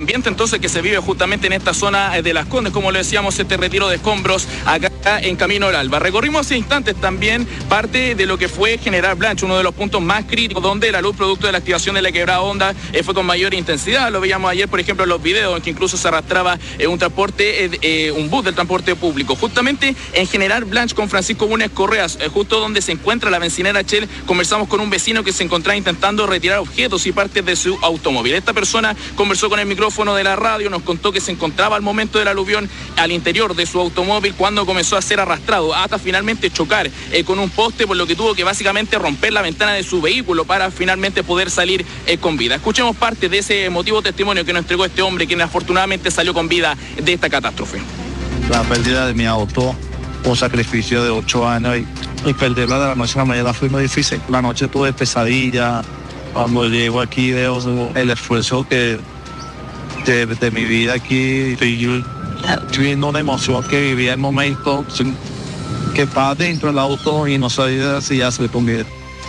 ambiente entonces que se vive justamente en esta zona de Las Condes, como le decíamos, este retiro de escombros acá en Camino al Alba. Recorrimos hace instantes también parte de lo que fue General Blanch, uno de los puntos más críticos donde la luz producto de la activación de la quebrada Honda fue con mayor intensidad. Lo veíamos ayer, por ejemplo, en los videos en que incluso se arrastraba un bus del transporte público. Justamente en General Blanch con Francisco Bunes Correas, justo donde se encuentra la bencinera Shell, conversamos con un vecino que se encontraba intentando retirar objetos y partes de su automóvil. Esta persona conversó con el micrófono de la radio, nos contó que se encontraba al momento del aluvión al interior de su automóvil cuando comenzó a ser arrastrado hasta finalmente chocar con un poste, por lo que tuvo que básicamente romper la ventana de su vehículo para finalmente poder salir con vida. Escuchemos parte de ese emotivo testimonio que nos entregó este hombre, quien afortunadamente salió con vida de esta catástrofe. La pérdida de mi auto, un sacrificio de 8 años y perderla de la noche a la mañana fue muy difícil. La noche tuve pesadilla. Cuando llego aquí veo el esfuerzo de mi vida aquí. Estoy viendo una emoción que vivía en el momento, que estaba dentro del auto y no sabía si ya se le ponía.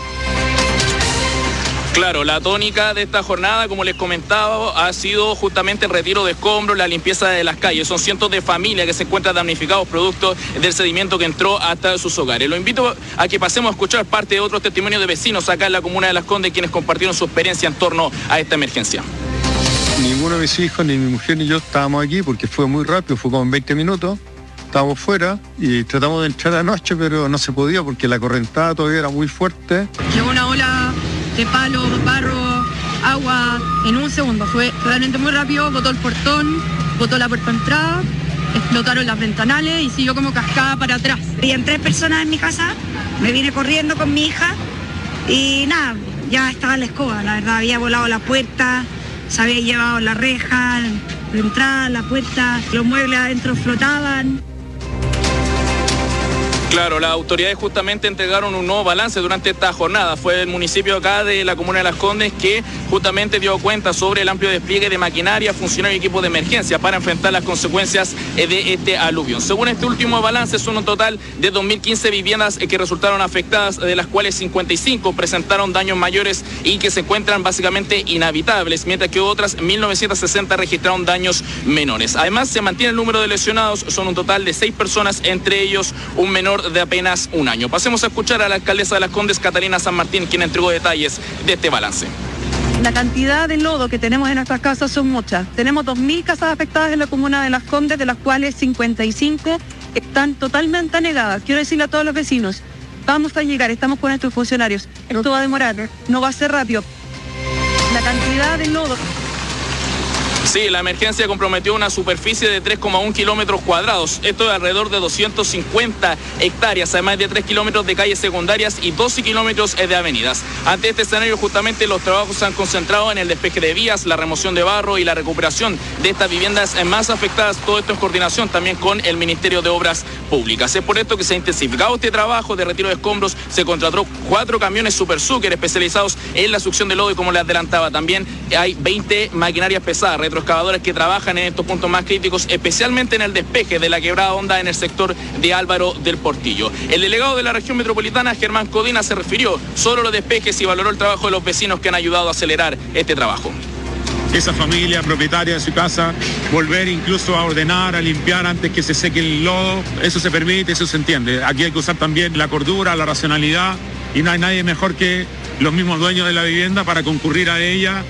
Claro, la tónica de esta jornada, como les comentaba, ha sido justamente el retiro de escombros, la limpieza de las calles. Son cientos de familias que se encuentran damnificados producto del sedimento que entró hasta sus hogares. Lo invito a que pasemos a escuchar parte de otros testimonios de vecinos acá en la comuna de Las Condes, quienes compartieron su experiencia en torno a esta emergencia. Ninguno de mis hijos, ni mi mujer ni yo estábamos aquí porque fue muy rápido, fue como en 20 minutos. Estábamos fuera y tratamos de entrar anoche, pero no se podía porque la correntada todavía era muy fuerte. Llegó una ola de palo, barro, agua en un segundo. Fue realmente muy rápido, botó el portón, botó la puerta de entrada, explotaron las ventanales y siguió como cascada para atrás. Habían 3 personas en mi casa, me vine corriendo con mi hija y nada, ya estaba la escoba, la verdad, había volado la puerta, se había llevado la reja, la entrada, la puerta, los muebles adentro flotaban. Claro, las autoridades justamente entregaron un nuevo balance durante esta jornada. Fue el municipio acá de la comuna de Las Condes que justamente dio cuenta sobre el amplio despliegue de maquinaria, funcionarios y equipos de emergencia para enfrentar las consecuencias de este aluvión. Según este último balance, son un total de 2.015 viviendas que resultaron afectadas, de las cuales 55 presentaron daños mayores y que se encuentran básicamente inhabitables, mientras que otras 1.960 registraron daños menores. Además, se mantiene el número de lesionados, son un total de 6 personas, entre ellos un menor de apenas un año. Pasemos a escuchar a la alcaldesa de Las Condes, Catalina San Martín, quien entregó detalles de este balance. La cantidad de lodo que tenemos en nuestras casas son muchas. Tenemos 2.000 casas afectadas en la comuna de Las Condes, de las cuales 55 están totalmente anegadas. Quiero decirle a todos los vecinos, vamos a llegar, estamos con nuestros funcionarios. Esto va a demorar, no va a ser rápido. La cantidad de lodo... Sí, la emergencia comprometió una superficie de 3,1 kilómetros cuadrados. Esto es alrededor de 250 hectáreas, además de 3 kilómetros de calles secundarias y 12 kilómetros de avenidas. Ante este escenario, justamente los trabajos se han concentrado en el despeje de vías, la remoción de barro y la recuperación de estas viviendas más afectadas. Todo esto en coordinación también con el Ministerio de Obras Públicas. Es por esto que se ha intensificado este trabajo de retiro de escombros. Se contrató 4 camiones Super Sucker especializados en la succión de lodo y, como les adelantaba, también hay 20 maquinarias pesadas, retroexcavadores que trabajan en estos puntos más críticos, especialmente en el despeje de la quebrada Honda en el sector de Álvaro del Portillo. El delegado de la región metropolitana, Germán Codina, se refirió sobre los despejes y valoró el trabajo de los vecinos que han ayudado a acelerar este trabajo. Esa familia propietaria de su casa, volver incluso a ordenar, a limpiar antes que se seque el lodo, eso se permite, eso se entiende. Aquí hay que usar también la cordura, la racionalidad, y no hay nadie mejor que los mismos dueños de la vivienda para concurrir a ella.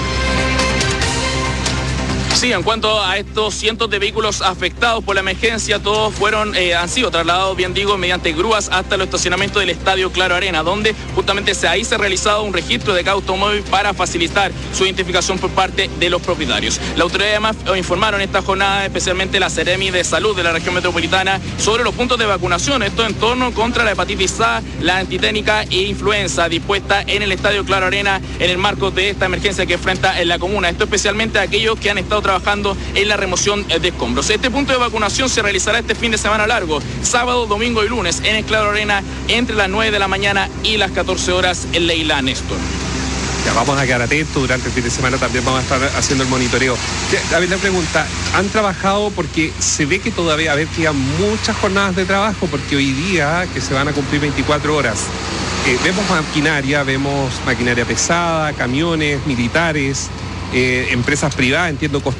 Sí, en cuanto a estos cientos de vehículos afectados por la emergencia, todos han sido trasladados, bien digo, mediante grúas hasta el estacionamiento del Estadio Claro Arena, donde justamente ahí se ha realizado un registro de cada automóvil para facilitar su identificación por parte de los propietarios. La autoridad además informaron esta jornada, especialmente la Seremi de Salud de la región metropolitana, sobre los puntos de vacunación, esto en torno contra la hepatitis A, la antiténica e influenza, dispuesta en el Estadio Claro Arena en el marco de esta emergencia que enfrenta en la comuna. Esto especialmente a aquellos que han estado trabajando en la remoción de escombros. Este punto de vacunación se realizará este fin de semana largo, sábado, domingo y lunes, en el Claro Arena, entre las 9 de la mañana y las 14 horas en Leila Néstor. Ya vamos a quedar atentos, durante el fin de semana también vamos a estar haciendo el monitoreo. David, la pregunta, ¿han trabajado? Porque se ve que todavía quedan muchas jornadas de trabajo, porque hoy día que se van a cumplir 24 horas, vemos maquinaria pesada, camiones, militares, empresas privadas, entiendo,